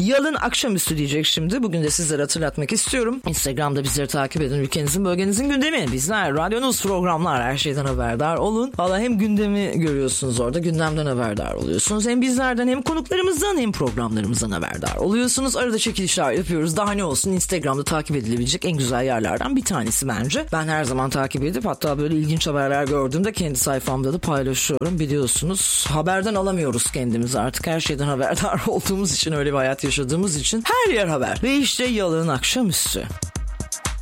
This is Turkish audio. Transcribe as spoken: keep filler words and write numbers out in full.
Yalın akşamüstü diyecek şimdi. Bugün de sizlere hatırlatmak istiyorum. Instagram'da bizleri takip edin. Ülkenizin, bölgenizin gündemi. Bizler, radyonuz, programlar, her şeyden haberdar olun. Valla hem gündemi görüyorsunuz orada, gündemden haberdar oluyorsunuz. Hem bizlerden, hem konuklarımızdan, hem programlarımızdan haberdar oluyorsunuz. Arada çekilişler yapıyoruz. Daha ne olsun, Instagram'da takip edilebilecek en güzel yerlerden bir tanesi bence. Ben her zaman takip edip hatta böyle ilginç haberler gördüğümde kendi sayfamda da paylaşıyorum. Biliyorsunuz haberden alamıyoruz kendimizi artık. Her şeyden haberdar olduğumuz için, öyle bir hayat yaşadığımız için her yer haber. Ve işte Yalın akşamüstü.